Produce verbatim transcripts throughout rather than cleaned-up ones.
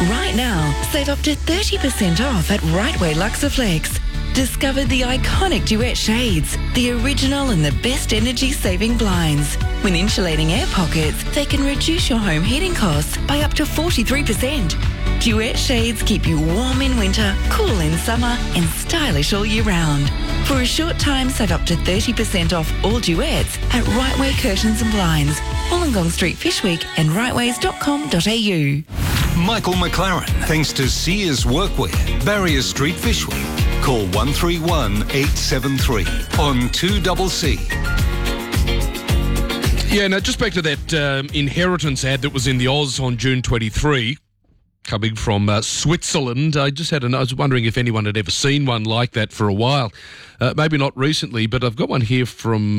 Right now, save up to thirty percent off at Rightway Luxaflex. Discover the iconic Duet shades, the original and the best energy-saving blinds. When insulating air pockets, they can reduce your home heating costs by up to forty-three percent. Duet shades keep you warm in winter, cool in summer and stylish all year round. For a short time, save up to thirty percent off all Duets at Rightway Curtains and Blinds, Wollongong Street, Fishwick and rightways dot com dot a u. Michael McLaren, thanks to Sears Workwear, Barrier Street, Fishwick. Call one three one eight seven three on two C C. Yeah, now just back to that um, inheritance ad that was in the Oz on June twenty-third, coming from uh, Switzerland. I just had an, I was wondering if anyone had ever seen one like that for a while. Uh, maybe not recently, but I've got one here from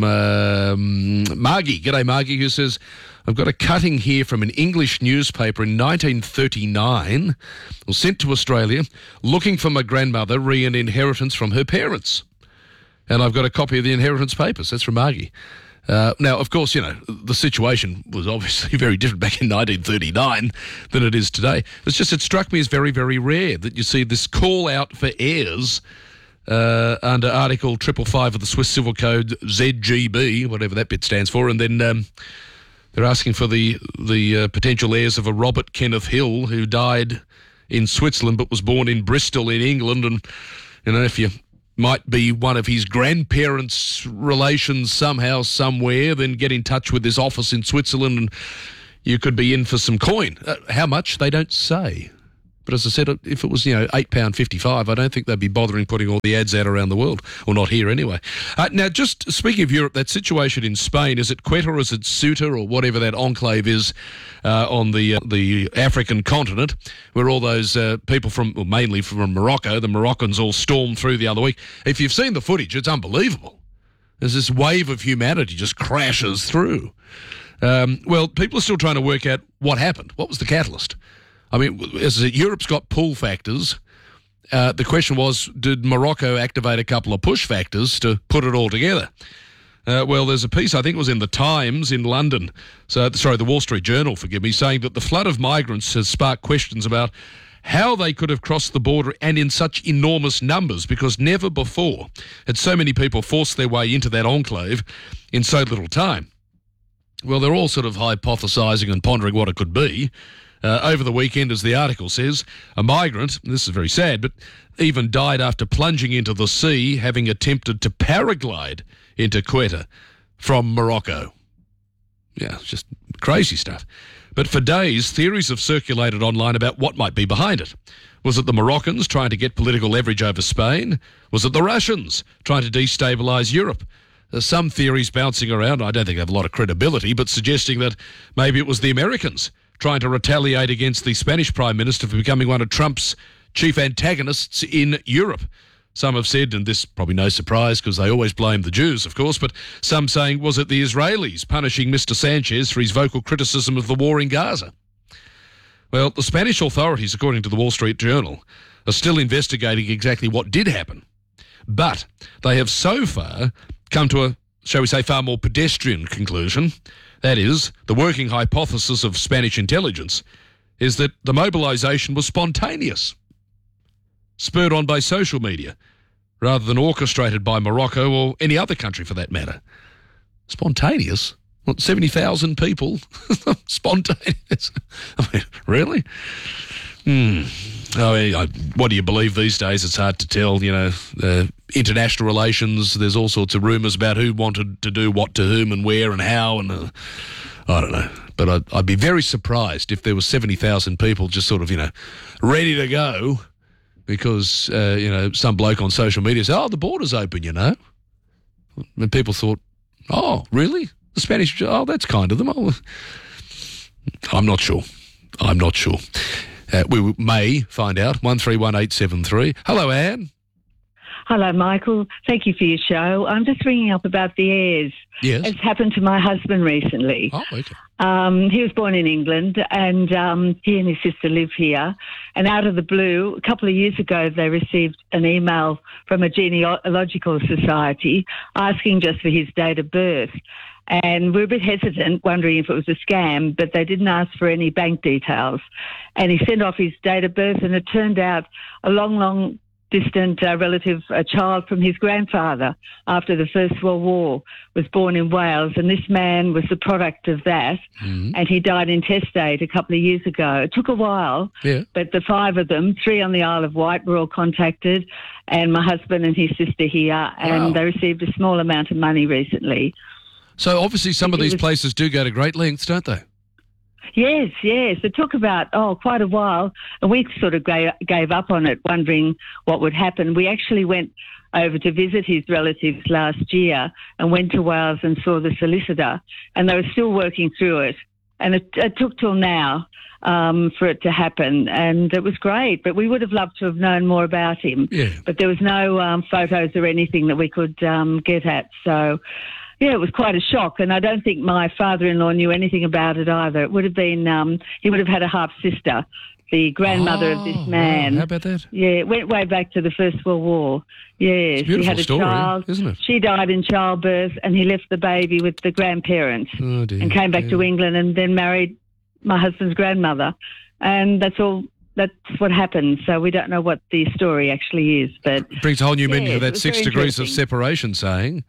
um, Margie. G'day, Margie, who says, I've got a cutting here from an English newspaper in nineteen thirty-nine, was sent to Australia, looking for my grandmother re an inheritance from her parents. And I've got a copy of the inheritance papers. That's from Margie. Uh, now, of course, you know, the situation was obviously very different back in nineteen thirty-nine than it is today. It's just, it struck me as very, very rare that you see this call out for heirs uh, under Article five five five of the Swiss Civil Code, Z G B, whatever that bit stands for, and then um, they're asking for the, the uh, potential heirs of a Robert Kenneth Hill who died in Switzerland but was born in Bristol in England, and, you know, if you might be one of his grandparents' relations somehow, somewhere, then get in touch with this office in Switzerland and you could be in for some coin. Uh, how much? They don't say. But as I said, if it was, you know, eight pounds fifty-five, I don't think they'd be bothering putting all the ads out around the world, or not here anyway. Uh, now, just speaking of Europe, that situation in Spain, is it Quetta or is it Ceuta or whatever that enclave is uh, on the uh, the African continent, where all those uh, people from, well, mainly from Morocco, the Moroccans all stormed through the other week. If you've seen the footage, it's unbelievable. There's this wave of humanity just crashes through. Um, well, people are still trying to work out what happened. What was the catalyst? I mean, as I said, Europe's got pull factors. Uh, the question was, did Morocco activate a couple of push factors to put it all together? Uh, well, there's a piece, I think it was in the Times in London, so sorry, the Wall Street Journal, forgive me, saying that the flood of migrants has sparked questions about how they could have crossed the border and in such enormous numbers, because never before had so many people forced their way into that enclave in so little time. Well, they're all sort of hypothesising and pondering what it could be. Uh, over the weekend, as the article says, a migrant, this is very sad, but even died after plunging into the sea, having attempted to paraglide into Quetta from Morocco. Yeah, it's just crazy stuff. But for days, theories have circulated online about what might be behind it. Was it the Moroccans trying to get political leverage over Spain? Was it the Russians trying to destabilise Europe? There's some theories bouncing around, I don't think they have a lot of credibility, but suggesting that maybe it was the Americans trying to retaliate against the Spanish Prime Minister for becoming one of Trump's chief antagonists in Europe. Some have said, and this probably no surprise because they always blame the Jews, of course, but some saying, was it the Israelis punishing Mister Sanchez for his vocal criticism of the war in Gaza? Well, the Spanish authorities, according to the Wall Street Journal, are still investigating exactly what did happen. But they have so far come to a, shall we say, far more pedestrian conclusion. That is, the working hypothesis of Spanish intelligence is that the mobilisation was spontaneous, spurred on by social media, rather than orchestrated by Morocco or any other country for that matter. Spontaneous? What, seventy thousand people? Spontaneous? I mean, really? Hmm. I mean, I, what do you believe these days? It's hard to tell, you know. Uh, international relations, there's all sorts of rumours about who wanted to do what to whom and where and how, and uh, I don't know. But I'd, I'd be very surprised if there were seventy thousand people just sort of, you know, ready to go because, uh, you know, some bloke on social media said, oh, the border's open, you know. And people thought, oh, really? The Spanish, oh, that's kind of them. Oh. I'm not sure. I'm not sure. Uh, we may find out. one three one eight seven three. Hello, Anne. Hello, Michael. Thank you for your show. I'm just ringing up about the heirs. Yes. It's happened to my husband recently. Oh, okay. Um, he was born in England, and um, he and his sister live here. And out of the blue, a couple of years ago, they received an email from a genealogical society asking just for his date of birth. And we were a bit hesitant, wondering if it was a scam, but they didn't ask for any bank details. And he sent off his date of birth, and it turned out a long, long distant uh, relative, a child from his grandfather after the First World War, was born in Wales. And this man was the product of that. Mm-hmm. And he died intestate a couple of years ago. It took a while, yeah. but the five of them, three on the Isle of Wight, were all contacted, and my husband and his sister here, and wow. they received a small amount of money recently. So obviously some of these was, places do go to great lengths, don't they? Yes, yes. It took about, oh, quite a while, and we sort of gave, gave up on it, wondering what would happen. We actually went over to visit his relatives last year and went to Wales and saw the solicitor, and they were still working through it. And it, it took till now um, for it to happen, and it was great. But we would have loved to have known more about him. Yeah. But there was no um, photos or anything that we could um, get at, so... Yeah, it was quite a shock, and I don't think my father-in-law knew anything about it either. It would have been, um, he would have had a half-sister, the grandmother oh, of this man. Wow. How about that? Yeah, it went way back to the First World War. Yes, it's a beautiful he had a story, child, isn't it? She died in childbirth, and he left the baby with the grandparents oh, dear, and came back yeah. to England and then married my husband's grandmother. And that's all... That's what happened. So we don't know what the story actually is. But it brings a whole new meaning yeah, to that six degrees of separation saying.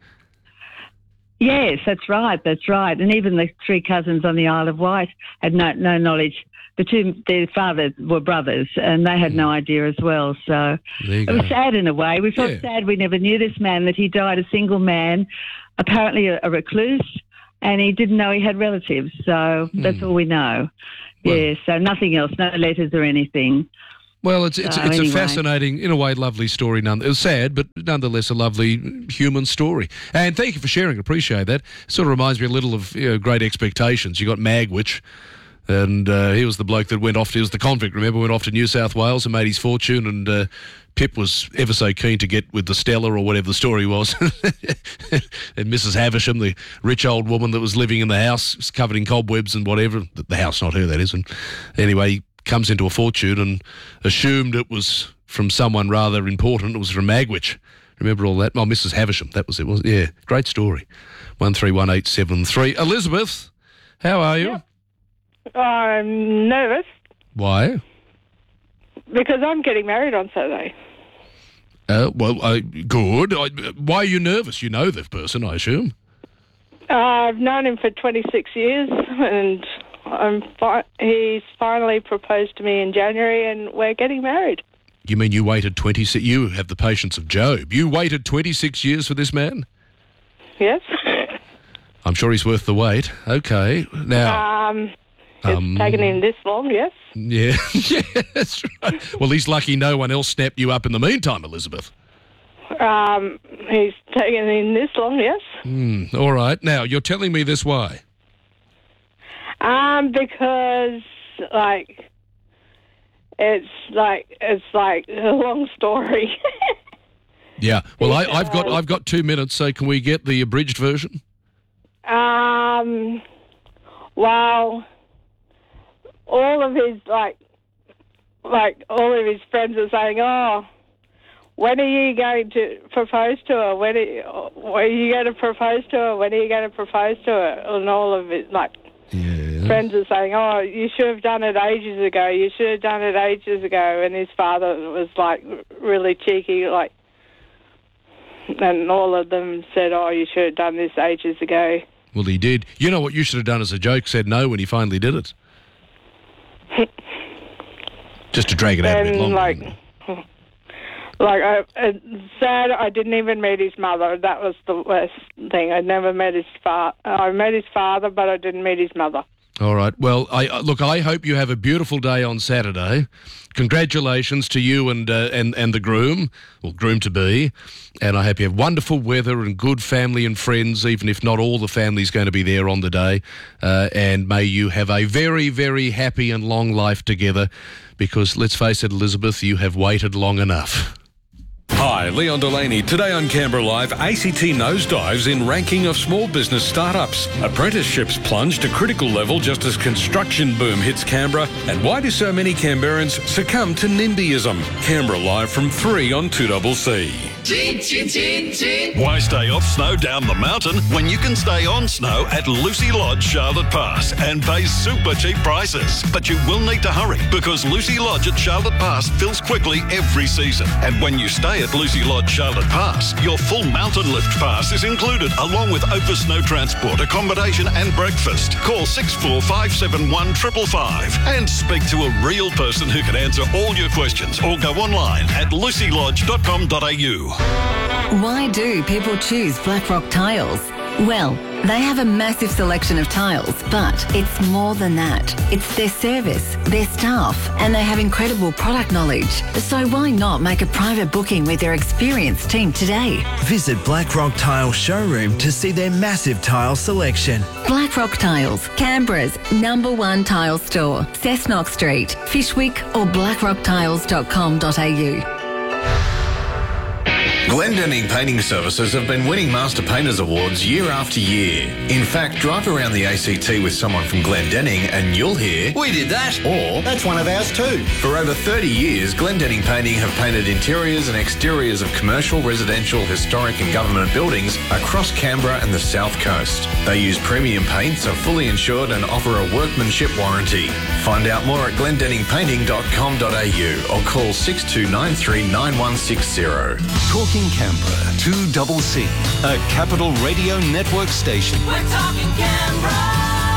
Yes, that's right, that's right. And even the three cousins on the Isle of Wight had no, no knowledge. The two, their fathers were brothers, and they had mm. no idea as well. So it was sad in a way. We felt yeah. sad we never knew this man, that he died a single man, apparently a, a recluse, and he didn't know he had relatives. So mm. that's all we know. Well, yeah, so nothing else, no letters or anything. Well, it's it's, so, it's anyway. a fascinating, in a way, lovely story. None, it was sad, but nonetheless a lovely human story. And thank you for sharing. Appreciate that. It sort of reminds me a little of you know, Great Expectations. You got Magwitch, and uh, he was the bloke that went off. He was the convict. Remember, went off to New South Wales and made his fortune. And uh, Pip was ever so keen to get with the Stella or whatever the story was. And Missus Havisham, the rich old woman that was living in the house, covered in cobwebs and whatever. The house, not her, that is. And anyway, comes into a fortune and assumed it was from someone rather important. It was from Magwitch. Remember all that? Oh, Missus Havisham, that was it, wasn't it? Yeah, great story. one three one eight seven three. Elizabeth, how are you? Yep. I'm nervous. Why? Because I'm getting married on Saturday. Uh, well, uh, good. I, why are you nervous? You know the person, I assume. Uh, I've known him for twenty-six years, and... I'm fi- he's finally proposed to me in January, and we're getting married. You mean you waited twenty-six... You have the patience of Job. You waited twenty-six years for this man? Yes. I'm sure he's worth the wait. Okay. Now... Um, it's um, taken him this long, yes. Yeah. Yeah, that's right. Well, he's lucky no one else snapped you up in the meantime, Elizabeth. Um, he's taken him this long, yes. Mm, all right. Now, you're telling me this why? Um, because, like, it's like, it's like a long story. Yeah. Well, I, I've got, I've got two minutes, so can we get the abridged version? Um, well, all of his, like, like, all of his friends are saying, oh, when are you going to propose to her? When are you, when are you going to propose to her? When are you going to propose to her? And all of it, like, yeah. friends are saying, oh, you should have done it ages ago. You should have done it ages ago. And his father was, like, really cheeky, like, and all of them said, oh, you should have done this ages ago. Well, he did. You know what you should have done as a joke? Said no when he finally did it. Just to drag it out and, a bit longer. Like, like I, it's sad I didn't even meet his mother. That was the worst thing. I never met his father. I met his father, but I didn't meet his mother. All right. Well, I look, I hope you have a beautiful day on Saturday. Congratulations to you and uh, and and the groom, or groom-to-be. And I hope you have wonderful weather and good family and friends, even if not all the family's going to be there on the day. Uh, and may you have a very, very happy and long life together, because let's face it, Elizabeth, you have waited long enough. Hi, Leon Delaney. Today on Canberra Live, A C T nosedives in ranking of small business startups. Apprenticeships plunge to critical level just as construction boom hits Canberra. And why do so many Canberrans succumb to NIMBYism? Canberra Live from three on two C C. Chin, chin, chin, chin. Why stay off snow down the mountain when you can stay on snow at Lucy Lodge, Charlotte Pass and pay super cheap prices? But you will need to hurry because Lucy Lodge at Charlotte Pass fills quickly every season. And when you stay at Lucy Lodge, Charlotte Pass, your full mountain lift pass is included along with over snow transport, accommodation and breakfast. Call six four five seven one five five five and speak to a real person who can answer all your questions or go online at lucy lodge dot com dot a u. Why do people choose Blackrock Tiles? Well, they have a massive selection of tiles, but it's more than that. It's their service, their staff, and they have incredible product knowledge. So why not make a private booking with their experienced team today? Visit Blackrock Tile Showroom to see their massive tile selection. Blackrock Tiles, Canberra's number one tile store. Cessnock Street, Fishwick or blackrock tiles dot com dot a u. Glendenning Painting Services have been winning Master Painters Awards year after year. In fact, drive around the A C T with someone from Glendenning and you'll hear, We did that. or, That's one of ours too. for over thirty years, Glendenning Painting have painted interiors and exteriors of commercial, residential, historic and government buildings across Canberra and the South Coast. They use premium paints, are fully insured and offer a workmanship warranty. Find out more at glendenning painting dot com dot a u or call six two nine three nine one six zero. Talking Canberra, two double C, a Capital Radio Network station. We're talking Canberra.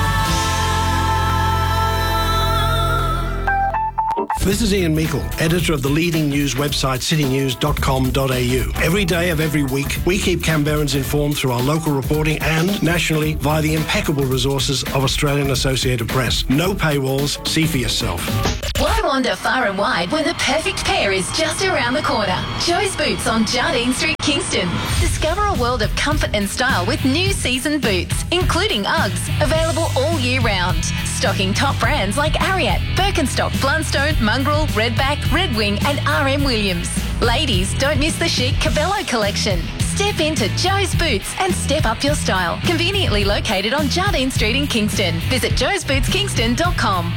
This is Ian Meikle, editor of the leading news website city news dot com dot a u. Every day of every week, we keep Canberrans informed through our local reporting and nationally via the impeccable resources of Australian Associated Press. No paywalls, see for yourself. Why wander far and wide when the perfect pair is just around the corner? Joe's Boots on Jardine Street, Kingston. Discover a world of comfort and style with new season boots, including Uggs, available all year round. Stocking top brands like Ariat, Birkenstock, Blundstone, Mongrel, Redback, Red Wing and R M Williams. Ladies, don't miss the chic Cabello collection. Step into Joe's Boots and step up your style. Conveniently located on Jardine Street in Kingston. Visit joes boots kingston dot com.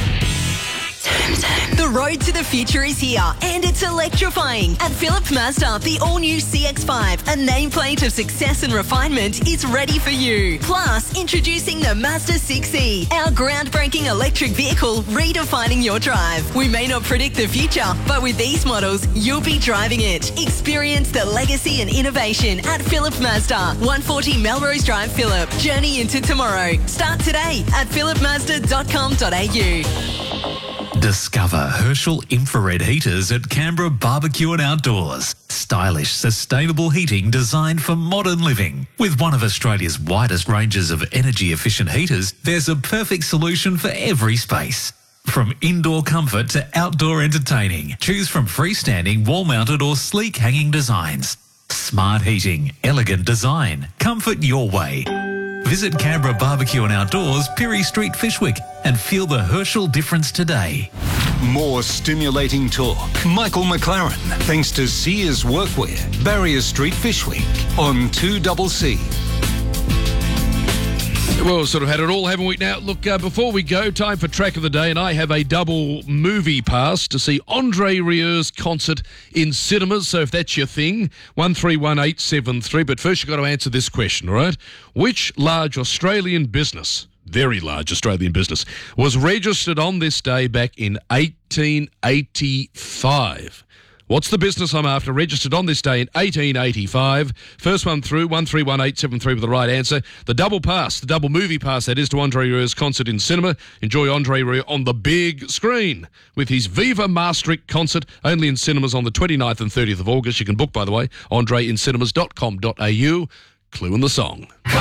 The road to the future is here and it's electrifying. At Phillip Mazda, the all-new C X five, a nameplate of success and refinement, is ready for you. Plus, introducing the Mazda six E, our groundbreaking electric vehicle redefining your drive. We may not predict the future, but with these models, you'll be driving it. Experience the legacy and innovation at Phillip Mazda, one forty Melrose Drive, Phillip. Journey into tomorrow. Start today at phillip mazda dot com dot a u. Discover Herschel infrared heaters at Canberra Barbecue and Outdoors. Stylish, sustainable heating designed for modern living. With one of Australia's widest ranges of energy-efficient heaters, there's a perfect solution for every space. From indoor comfort to outdoor entertaining, choose from freestanding, wall-mounted or sleek hanging designs. Smart heating, elegant design, comfort your way. Visit Canberra Barbecue and Outdoors, Pirie Street, Fishwick, and feel the Herschel difference today. More stimulating talk. Michael McLaren, thanks to Sears Workwear, Barrier Street, Fishwick, on two double C. Well, sort of had it all, haven't we? Now, look, uh, before we go, time for track of the day, and I have a double movie pass to see Andre Rieur's concert in cinemas. So if that's your thing, one three one eight seven three. But first, you've got to answer this question, all right? Which large Australian business, very large Australian business, was registered on this day back in eighteen eighty-five? What's the business I'm after, registered on this day in eighteen eighty-five? First one through, one three one eight seven three with the right answer. The double pass, the double movie pass, that is, to Andre Rieur's concert in cinema. Enjoy Andre Rieur on the big screen with his Viva Maastricht concert, only in cinemas on the twenty-ninth and thirtieth of August. You can book, by the way, andre in cinemas dot com dot a u. Clue in the song.